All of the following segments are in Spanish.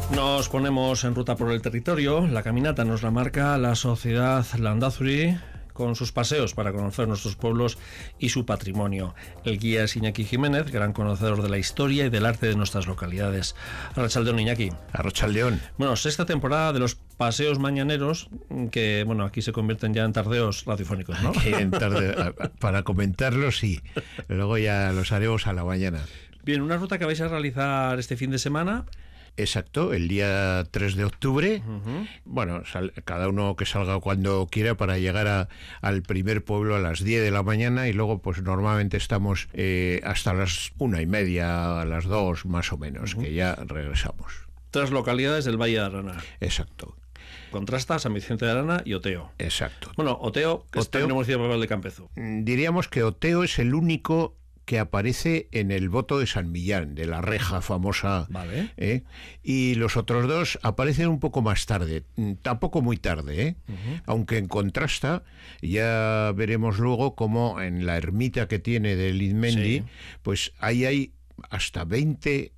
Nos ponemos en ruta por el territorio. La caminata nos la marca la Sociedad Landazuri, con sus paseos para conocer nuestros pueblos y su patrimonio. El guía es Iñaki Jiménez, gran conocedor de la historia y del arte de nuestras localidades. Arratsaldeón, Iñaki. Arratsaldeón. Bueno, sexta temporada de los paseos mañaneros, que bueno, aquí se convierten ya en tardeos radiofónicos, ¿no? Para comentarlos, sí. Luego ya los haremos a la mañana. Bien, una ruta que vais a realizar este fin de semana. Exacto, el día 3 de octubre. Bueno, cada uno que salga cuando quiera para llegar al primer pueblo a las 10 de la mañana, y luego pues normalmente estamos hasta las 1:30, a las 2 más o menos, que ya regresamos. 3 localidades del Valle de Arana. Exacto. Contrasta, San Vicente de Arana y Oteo. Exacto. Bueno, Oteo, que está en el municipio de Papel de Campezo. Diríamos que Oteo es el único que aparece en el voto de San Millán, de la reja famosa. Vale. Y los otros dos aparecen un poco más tarde, tampoco muy tarde, aunque en Contrasta ya veremos luego cómo en la ermita que tiene de Lizmendi, sí, pues ahí hay hasta 20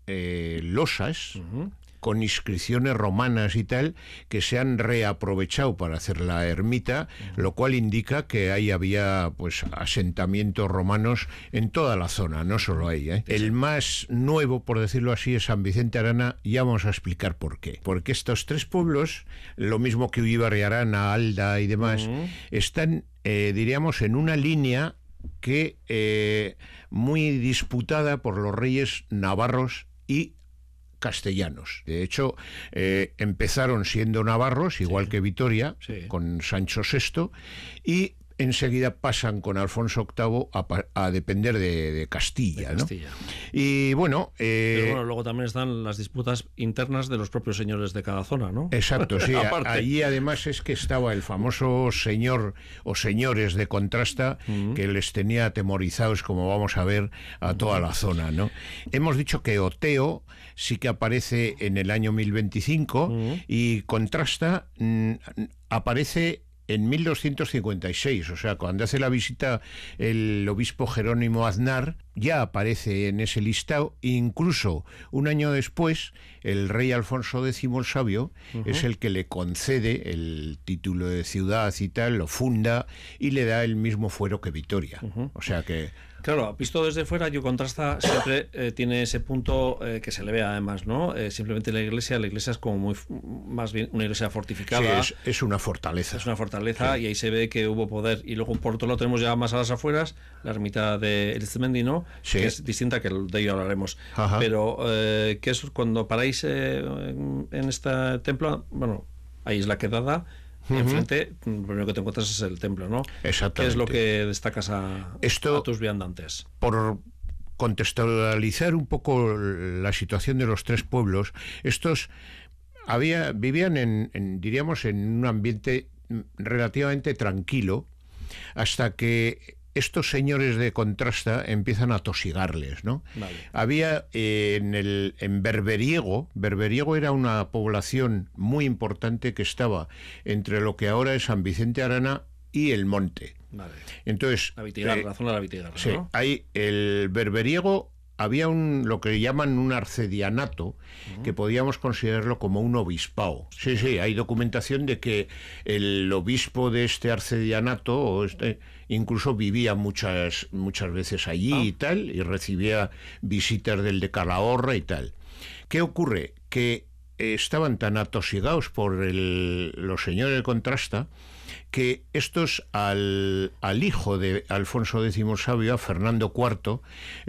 losas, con inscripciones romanas y tal, que se han reaprovechado para hacer la ermita, lo cual indica que ahí había pues asentamientos romanos en toda la zona, no solo ahí. El más nuevo, por decirlo así, es San Vicente Arana, y vamos a explicar por qué. Porque estos 3 pueblos, lo mismo que Ullibar y Arana, Alda y demás, están, diríamos, en una línea que muy disputada por los reyes navarros y castellanos. De hecho, empezaron siendo navarros, igual que Vitoria, con Sancho VI, y enseguida pasan con Alfonso VIII a depender de Castilla, ¿no? Y bueno... Pero bueno, luego también están las disputas internas de los propios señores de cada zona, ¿no? Exacto, sí. Allí además es que estaba el famoso señor o señores de Contrasta, que les tenía atemorizados, como vamos a ver, a toda la zona, ¿no? Hemos dicho que Oteo sí que aparece en el año 1025 y Contrasta aparece en 1256, o sea, cuando hace la visita el obispo Jerónimo Aznar, ya aparece en ese listado. Incluso un año después, el rey Alfonso X el Sabio es el que le concede el título de ciudad y tal, lo funda y le da el mismo fuero que Vitoria. O sea que... Claro, visto desde fuera, yo Contrasta siempre tiene ese punto que se le ve además, ¿no? Simplemente la iglesia es como muy, más bien una iglesia fortificada. Sí, es una fortaleza. Es una fortaleza, sí. Y ahí se ve que hubo poder. Y luego por otro lado tenemos ya más a las afueras la ermita de Lizmendi, ¿no? Sí. Que es distinta, que de ello hablaremos. Ajá. Pero que es cuando paráis en este templo, bueno, ahí es la quedada. Enfrente, lo primero que te encuentras es el templo, ¿no? Exactamente. ¿Qué es lo que destacas a tus viandantes? Por contextualizar un poco la situación de los 3 pueblos, estos vivían diríamos, en un ambiente relativamente tranquilo, hasta que estos señores de Contrasta empiezan a tosigarles, ¿no? Vale. Había en Berberiego era una población muy importante que estaba entre lo que ahora es San Vicente Arana y el Monte. Vale. Entonces, la zona de la Vitigarra, sí, ¿no? Ahí el Berberiego había lo que llaman un arcedianato, que podíamos considerarlo como un obispado. Sí, hay documentación de que el obispo de este arcedianato incluso vivía muchas veces allí y tal, y recibía visitas del de Calahorra y tal. ¿Qué ocurre? Que estaban tan atosigados por los señores de Contrasta que estos al hijo de Alfonso X el Sabio, a Fernando IV,